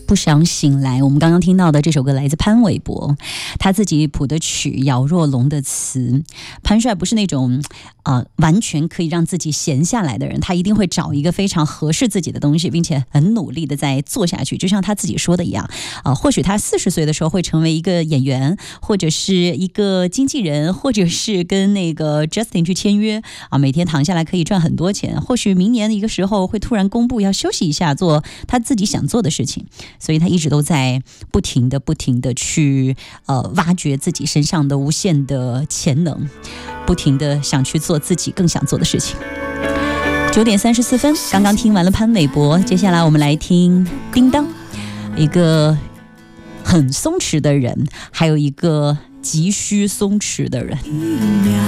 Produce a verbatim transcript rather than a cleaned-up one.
不想醒来。我们刚刚听到的这首歌来自潘玮柏，他自己谱的曲，姚若龙的词。潘帅不是那种呃完全可以让自己闲下来的人，他一定会找一个非常合适自己的东西，并且很努力的在做下去。就像他自己说的一样，呃，或许他四十岁的时候会成为一个演员，或者是一个经纪人，或者是跟那个 Justin 去签约啊，每天躺下来可以赚很多钱。或许明年的一个时候会突然公布要休息一下，做他自己想做的事情。所以他一直都在不停的不停的去呃挖掘自己身上的无限的潜能，不停的想去做自己更想做的事情。九点三十四分，刚刚听完了潘玮柏，接下来我们来听叮当，一个很松弛的人，还有一个急需松弛的人。